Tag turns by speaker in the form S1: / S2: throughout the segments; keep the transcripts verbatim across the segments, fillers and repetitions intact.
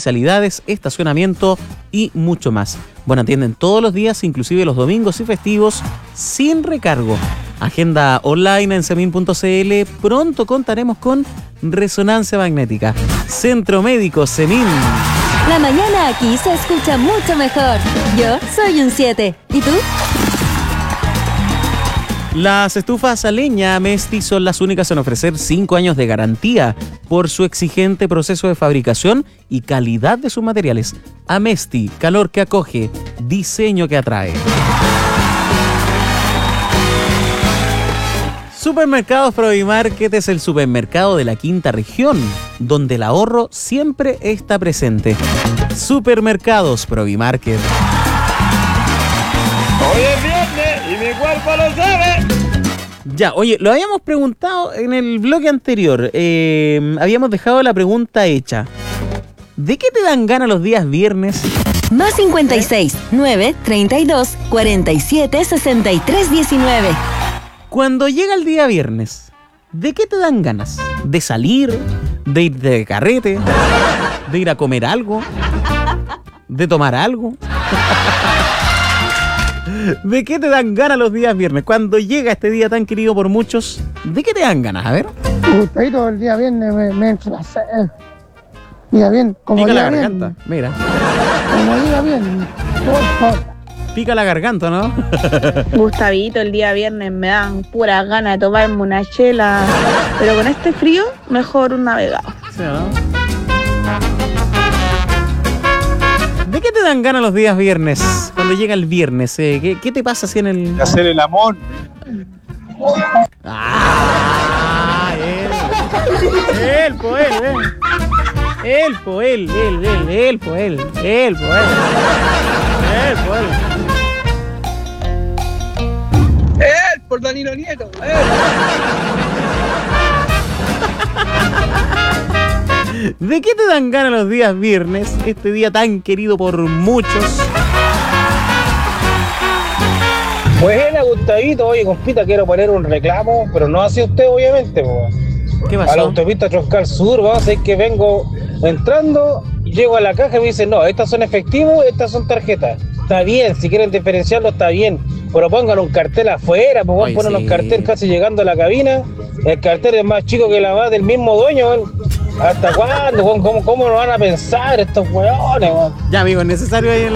S1: especialidades, estacionamiento y mucho más. Bueno, atienden todos los días, inclusive los domingos y festivos, sin recargo. Agenda online en semin punto c l. Pronto contaremos con resonancia magnética. Centro Médico Semin.
S2: La mañana aquí se escucha mucho mejor. Yo soy un siete. ¿Y tú?
S1: Las estufas a leña Amesti son las únicas en ofrecer cinco años de garantía por su exigente proceso de fabricación y calidad de sus materiales. Amesti, calor que acoge, diseño que atrae. Supermercados Provimarket es el supermercado de la quinta región, donde el ahorro siempre está presente. Supermercados Provimarket.
S3: Hoy es viernes y mi cuerpo lo sabe.
S1: Ya, oye, lo habíamos preguntado en el bloque anterior. Eh, habíamos dejado la pregunta hecha. ¿De qué te dan ganas los días viernes?
S2: Más cincuenta y seis, nueve, treinta y dos, cuarenta y siete, sesenta y tres, diecinueve.
S1: Cuando llega el día viernes, ¿de qué te dan ganas? ¿De salir? ¿De ir de carrete? ¿De ir a comer algo? ¿De tomar algo? ¿De qué te dan ganas los días viernes? Cuando llega este día tan querido por muchos, ¿de qué te dan ganas? A ver.
S4: Gustadito, el día viernes me, me entra sed. Diga bien, como
S1: Pica
S4: diga
S1: la garganta,
S4: bien.
S1: mira.
S4: Como diga bien, por favor.
S1: Pica la garganta, ¿no?
S5: Gustavito, el día viernes me dan puras ganas de tomarme una chela, pero con este frío, mejor un navegado.
S1: Sí, ¿no? ¿De qué te dan ganas los días viernes? Cuando llega el viernes, eh, ¿qué, ¿qué te pasa así en el...?
S3: Hacer el amor.
S1: ¡Ah! Él. Él, po, él, eh. Él, po, él, él, él, él, po, él. Él, po, él. Él, po, él.
S3: Él, por Danilo Nieto. Él.
S1: ¿De qué te dan ganas los días viernes? Este día tan querido por muchos.
S6: Buena, Gustavito. Oye, compita, quiero poner un reclamo, pero no hacia usted, obviamente, po.
S1: ¿Qué pasó?
S6: A la autopista Troncal Sur, vamos a decir que vengo entrando, llego a la caja y me dicen, no, estas son efectivos, estas son tarjetas. Está bien, si quieren diferenciarlo, está bien, pero pongan un cartel afuera, pues van a poner
S1: sí.
S6: un cartel casi llegando a la cabina. El cartel es más chico que la más del mismo dueño, weón. ¿Hasta cuándo? weón? ¿Cómo, ¿Cómo lo van a pensar estos weones, weón?
S1: Ya, amigo, es necesario ahí el...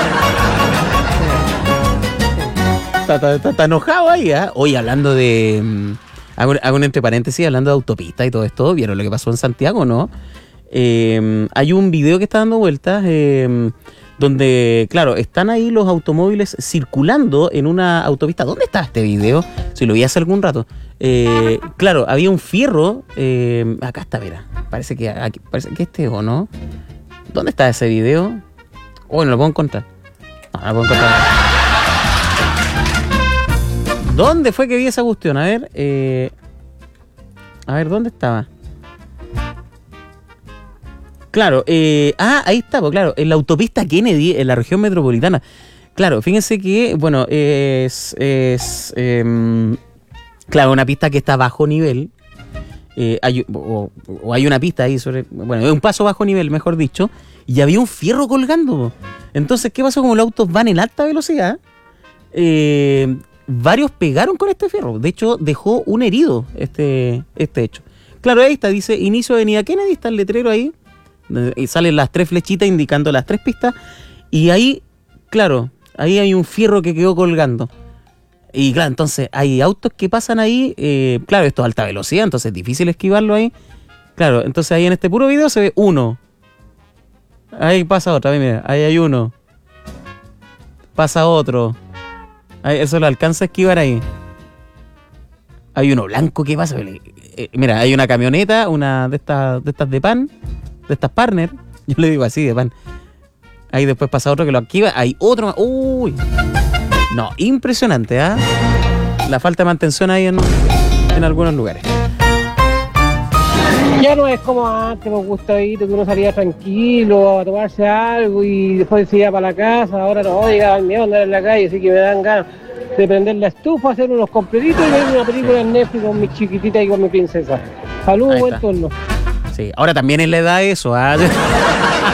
S1: Está, está, está, está enojado ahí, ¿eh? Hoy hablando de... mm, Hago, hago un entre paréntesis, hablando de autopista y todo esto. ¿Vieron lo que pasó en Santiago, no? Eh, hay un video que está dando vueltas eh, donde, claro, están ahí los automóviles circulando en una autopista. ¿Dónde está este video? Si lo vi hace algún rato. Eh, claro, había un fierro. Eh, acá está, mira. Parece que, aquí, parece que este o no. ¿Dónde está ese video? Oh, no lo puedo encontrar. No, no lo puedo encontrar. ¿Dónde fue que vi esa cuestión? A ver, eh, a ver, ¿dónde estaba? Claro, eh, ah, ahí está, pues, claro, en la autopista Kennedy, en la región metropolitana. Claro, fíjense que, bueno, es, es eh, claro, una pista que está bajo nivel. Eh, hay, o, o hay una pista ahí sobre, bueno, es un paso bajo nivel, mejor dicho, y había un fierro colgando. Entonces, ¿qué pasó? Como los autos van en alta velocidad, eh... varios pegaron con este fierro. De hecho, dejó un herido este, este hecho. Claro, ahí está, dice inicio de Avenida Kennedy, está el letrero ahí. Y salen las tres flechitas indicando las tres pistas. Y ahí, claro, ahí hay un fierro que quedó colgando. Y claro, entonces hay autos que pasan ahí. Eh, claro, esto es alta velocidad, entonces es difícil esquivarlo ahí. Claro, entonces ahí en este puro video se ve uno. Ahí pasa otra, mira, ahí hay uno. Pasa otro. Eso lo alcanza a esquivar ahí. Hay uno blanco que pasa. Eh, mira, hay una camioneta, una de estas de estas de pan, de estas partner. Yo le digo así, de pan. Ahí después pasa otro que lo esquiva. Hay otro más. Uy. No, impresionante, ¿ah? ¿eh? La falta de mantención ahí en, en algunos lugares.
S7: Ya no es como antes, me Gustavito, que uno salía tranquilo a tomarse algo y después se iba para la casa. Ahora no, oiga, me miedo andar en la calle, así que me dan ganas de prender la estufa, hacer unos completitos y ver una película en Netflix con mi chiquitita y con mi princesa. Saludos, buen turno.
S1: Sí, ahora también es la edad eso, ¿ah? ¿eh?